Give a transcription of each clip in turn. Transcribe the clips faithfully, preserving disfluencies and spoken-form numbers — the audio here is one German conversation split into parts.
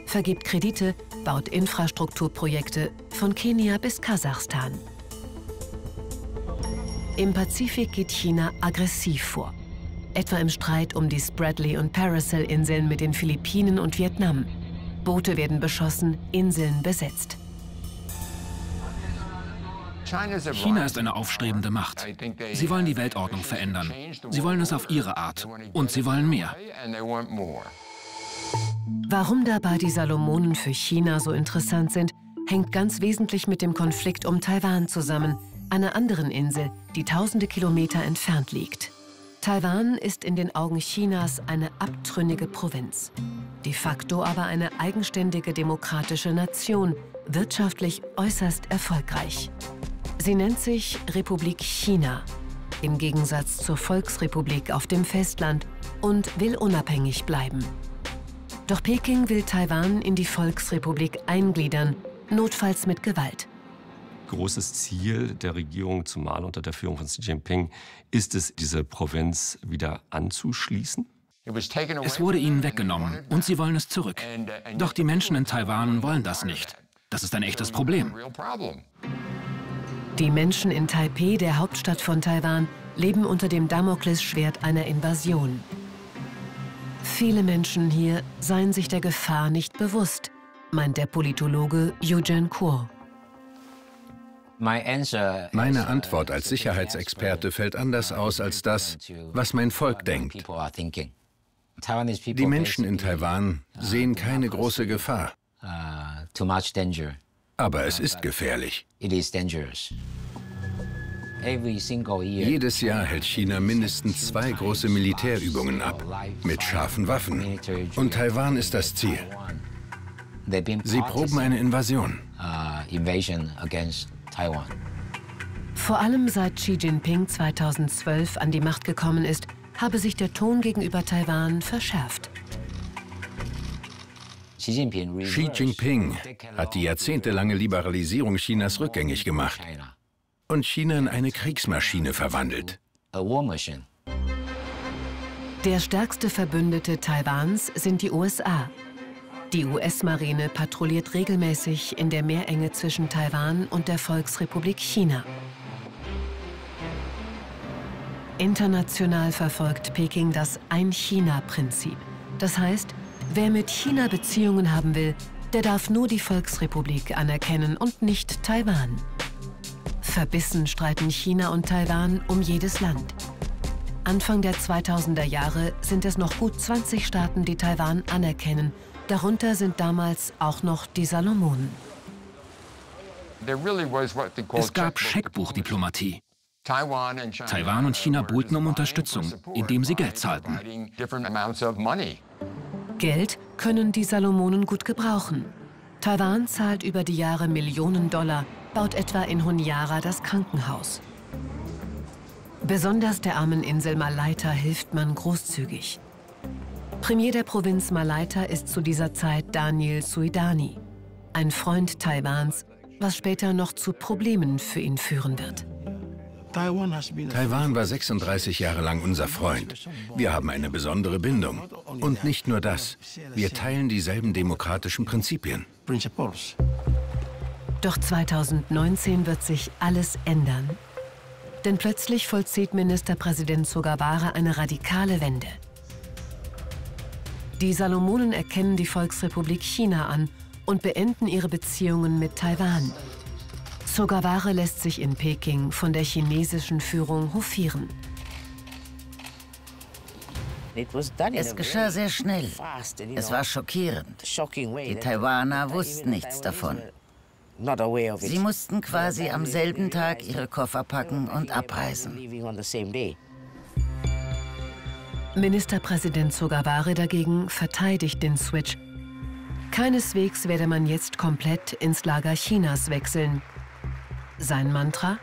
vergibt Kredite, baut Infrastrukturprojekte von Kenia bis Kasachstan. Im Pazifik geht China aggressiv vor, etwa im Streit um die Spratly- und Paracel-Inseln mit den Philippinen und Vietnam. Boote werden beschossen, Inseln besetzt. China ist eine aufstrebende Macht. Sie wollen die Weltordnung verändern. Sie wollen es auf ihre Art. Und sie wollen mehr. Warum dabei die Salomonen für China so interessant sind, hängt ganz wesentlich mit dem Konflikt um Taiwan zusammen, einer anderen Insel, die tausende Kilometer entfernt liegt. Taiwan ist in den Augen Chinas eine abtrünnige Provinz, de facto aber eine eigenständige demokratische Nation, wirtschaftlich äußerst erfolgreich. Sie nennt sich Republik China, im Gegensatz zur Volksrepublik auf dem Festland, und will unabhängig bleiben. Doch Peking will Taiwan in die Volksrepublik eingliedern, notfalls mit Gewalt. Großes Ziel der Regierung, zumal unter der Führung von Xi Jinping, ist es, diese Provinz wieder anzuschließen. Es wurde ihnen weggenommen und sie wollen es zurück. Doch die Menschen in Taiwan wollen das nicht. Das ist ein echtes Problem. Die Menschen in Taipeh, der Hauptstadt von Taiwan, leben unter dem Damoklesschwert einer Invasion. Viele Menschen hier seien sich der Gefahr nicht bewusst, meint der Politologe Eugene Kuo. Meine Antwort als Sicherheitsexperte fällt anders aus als das, was mein Volk denkt. Die Menschen in Taiwan sehen keine große Gefahr. Aber es ist gefährlich. Jedes Jahr hält China mindestens zwei große Militärübungen ab, mit scharfen Waffen. Und Taiwan ist das Ziel. Sie proben eine Invasion. Vor allem seit Xi Jinping zweitausendzwölf an die Macht gekommen ist, habe sich der Ton gegenüber Taiwan verschärft. Xi Jinping hat die jahrzehntelange Liberalisierung Chinas rückgängig gemacht und China in eine Kriegsmaschine verwandelt. Der stärkste Verbündete Taiwans sind die U S A. Die U S-Marine patrouilliert regelmäßig in der Meerenge zwischen Taiwan und der Volksrepublik China. International verfolgt Peking das Ein-China-Prinzip. Das heißt, wer mit China Beziehungen haben will, der darf nur die Volksrepublik anerkennen und nicht Taiwan. Verbissen streiten China und Taiwan um jedes Land. Anfang der zweitausender Jahre sind es noch gut zwanzig Staaten, die Taiwan anerkennen. Darunter sind damals auch noch die Salomonen. Es gab Scheckbuchdiplomatie. Taiwan und China buhlten um Unterstützung, indem sie Geld zahlten. Geld können die Salomonen gut gebrauchen. Taiwan zahlt über die Jahre Millionen Dollar, baut etwa in Honiara das Krankenhaus. Besonders der armen Insel Malaita hilft man großzügig. Premier der Provinz Malaita ist zu dieser Zeit Daniel Suidani, ein Freund Taiwans, was später noch zu Problemen für ihn führen wird. Taiwan war sechsunddreißig Jahre lang unser Freund. Wir haben eine besondere Bindung. Und nicht nur das, wir teilen dieselben demokratischen Prinzipien. Doch zweitausendneunzehn wird sich alles ändern. Denn plötzlich vollzieht Ministerpräsident Sogawara eine radikale Wende. Die Salomonen erkennen die Volksrepublik China an und beenden ihre Beziehungen mit Taiwan. Sogawara lässt sich in Peking von der chinesischen Führung hofieren. Es geschah sehr schnell. Es war schockierend. Die Taiwaner wussten nichts davon. Sie mussten quasi am selben Tag ihre Koffer packen und abreisen. Ministerpräsident Sogawara dagegen verteidigt den Switch. Keineswegs werde man jetzt komplett ins Lager Chinas wechseln. Sein Mantra?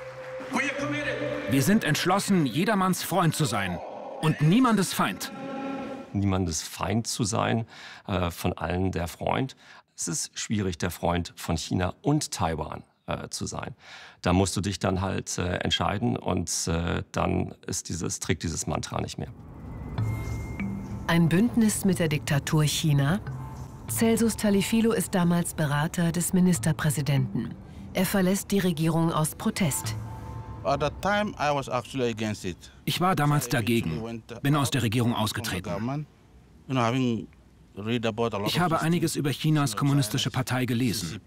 Wir sind entschlossen, jedermanns Freund zu sein und niemandes Feind. Niemandes Feind zu sein, äh, von allen der Freund. Es ist schwierig, der Freund von China und Taiwan äh, zu sein. Da musst du dich dann halt äh, entscheiden und äh, dann ist dieses, trägt dieses Mantra nicht mehr. Ein Bündnis mit der Diktatur China Celsus Talifilo ist damals Berater des Ministerpräsidenten. Er verlässt die Regierung aus Protest. Ich war damals dagegen, bin aus der Regierung ausgetreten. Ich habe einiges über Chinas kommunistische Partei gelesen.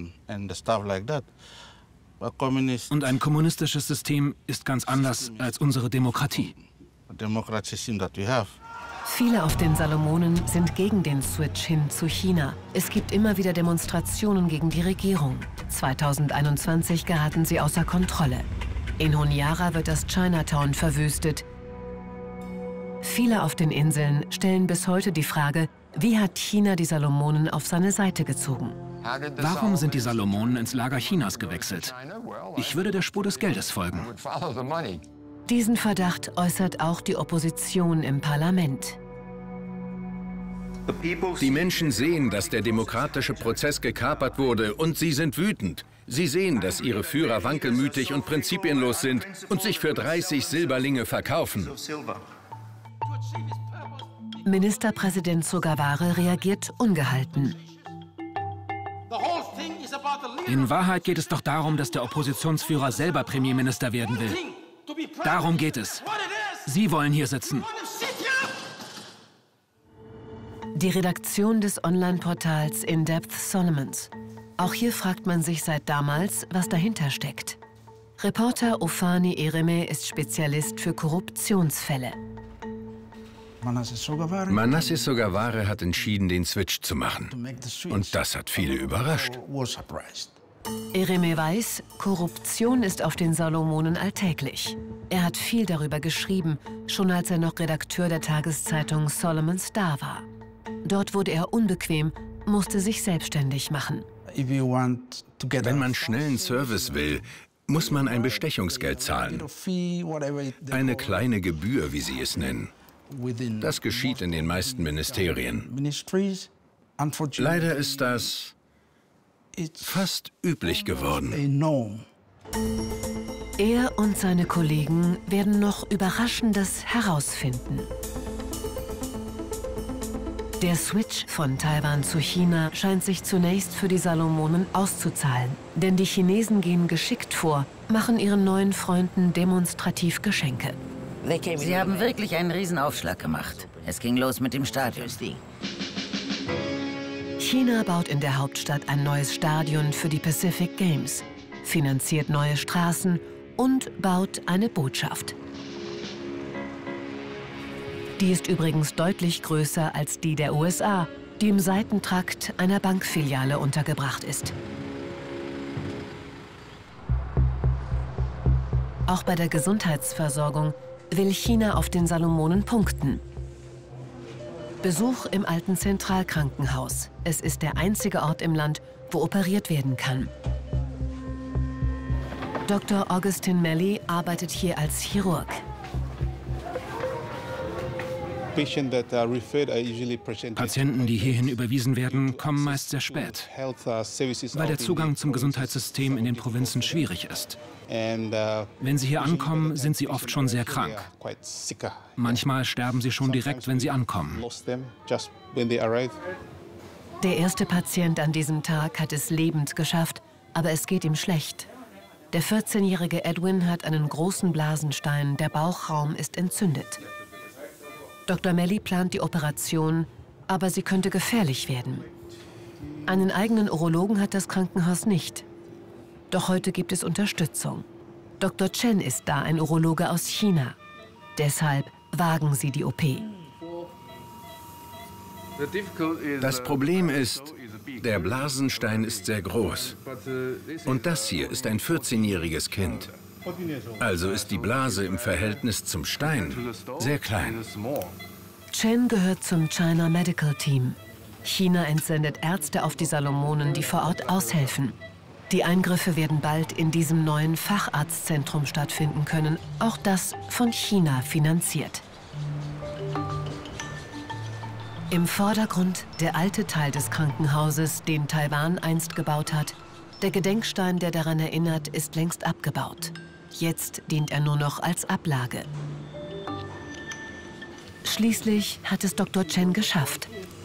Und ein kommunistisches System ist ganz anders als unsere Demokratie. Viele auf den Salomonen sind gegen den Switch hin zu China. Es gibt immer wieder Demonstrationen gegen die Regierung. zweitausendeinundzwanzig geraten sie außer Kontrolle. In Honiara wird das Chinatown verwüstet. Viele auf den Inseln stellen bis heute die Frage, wie hat China die Salomonen auf seine Seite gezogen? Warum sind die Salomonen ins Lager Chinas gewechselt? Ich würde der Spur des Geldes folgen. Diesen Verdacht äußert auch die Opposition im Parlament. Die Menschen sehen, dass der demokratische Prozess gekapert wurde und sie sind wütend. Sie sehen, dass ihre Führer wankelmütig und prinzipienlos sind und sich für dreißig Silberlinge verkaufen. Ministerpräsident Sogaware reagiert ungehalten. In Wahrheit geht es doch darum, dass der Oppositionsführer selber Premierminister werden will. Darum geht es. Sie wollen hier sitzen. Die Redaktion des Online-Portals In Depth Solomons. Auch hier fragt man sich seit damals, was dahinter steckt. Reporter Ofani Ereme ist Spezialist für Korruptionsfälle. Manasseh Sogaware hat entschieden, den Switch zu machen. Und das hat viele überrascht. Ereme weiß, Korruption ist auf den Salomonen alltäglich. Er hat viel darüber geschrieben, schon als er noch Redakteur der Tageszeitung Solomon Star war. Dort wurde er unbequem, musste sich selbstständig machen. Wenn man schnellen Service will, muss man ein Bestechungsgeld zahlen. Eine kleine Gebühr, wie sie es nennen. Das geschieht in den meisten Ministerien. Leider ist das fast üblich geworden. Er und seine Kollegen werden noch Überraschendes herausfinden. Der Switch von Taiwan zu China scheint sich zunächst für die Salomonen auszuzahlen. Denn die Chinesen gehen geschickt vor, machen ihren neuen Freunden demonstrativ Geschenke. Sie haben wirklich einen Riesenaufschlag gemacht. Es ging los mit dem Stadion. China baut in der Hauptstadt ein neues Stadion für die Pacific Games, finanziert neue Straßen und baut eine Botschaft. Die ist übrigens deutlich größer als die der U S A, die im Seitentrakt einer Bankfiliale untergebracht ist. Auch bei der Gesundheitsversorgung will China auf den Salomonen punkten. Besuch im alten Zentralkrankenhaus. Es ist der einzige Ort im Land, wo operiert werden kann. Doktor Augustin Melly arbeitet hier als Chirurg. Patienten, die hierhin überwiesen werden, kommen meist sehr spät, weil der Zugang zum Gesundheitssystem in den Provinzen schwierig ist. Wenn sie hier ankommen, sind sie oft schon sehr krank. Manchmal sterben sie schon direkt, wenn sie ankommen. Der erste Patient an diesem Tag hat es lebend geschafft, aber es geht ihm schlecht. Der vierzehnjährige Edwin hat einen großen Blasenstein, der Bauchraum ist entzündet. Doktor Melly plant die Operation, aber sie könnte gefährlich werden. Einen eigenen Urologen hat das Krankenhaus nicht. Doch heute gibt es Unterstützung. Doktor Chen ist da, ein Urologe aus China. Deshalb wagen sie die O P. Das Problem ist, der Blasenstein ist sehr groß. Und das hier ist ein vierzehnjähriges Kind. Also ist die Blase im Verhältnis zum Stein sehr klein. Chen gehört zum China Medical Team. China entsendet Ärzte auf die Salomonen, die vor Ort aushelfen. Die Eingriffe werden bald in diesem neuen Facharztzentrum stattfinden können. Auch das von China finanziert. Im Vordergrund der alte Teil des Krankenhauses, den Taiwan einst gebaut hat. Der Gedenkstein, der daran erinnert, ist längst abgebaut. Jetzt dient er nur noch als Ablage. Schließlich hat es Doktor Chen geschafft.